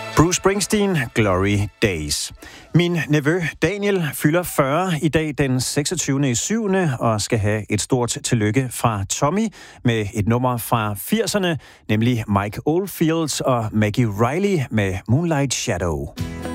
Bruce Springsteen, Glory Days. Min nevø Daniel fylder 40 i dag den 26.7. og skal have et stort tillykke fra Tommy med et nummer fra 80'erne, nemlig Mike Oldfield og Maggie Riley med Moonlight Shadow.